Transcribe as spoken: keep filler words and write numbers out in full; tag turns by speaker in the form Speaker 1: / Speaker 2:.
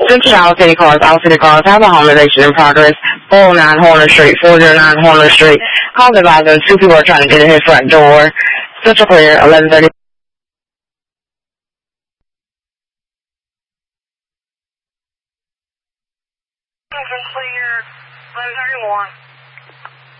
Speaker 1: Attention all city cars, all city cars have a home invasion in progress. four oh nine Horner Street, four oh nine Horner Street. Call the advisor, two people are trying to get in his front door. Central clear, eleven thirty.
Speaker 2: Central clear, eleven thirty-one.